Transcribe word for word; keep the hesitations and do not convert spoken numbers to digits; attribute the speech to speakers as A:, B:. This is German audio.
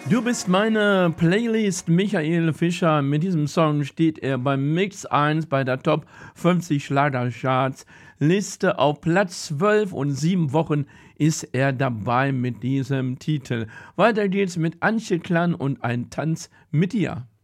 A: Du bist meine Playlist, Michael Fischer. Mit diesem Song steht er beim Mix eins bei der Top fünfzig Schlagercharts Liste auf Platz zwölf und sieben Wochen ist er dabei mit diesem Titel. Weiter geht's mit Antje Klan und ein Tanz mit dir.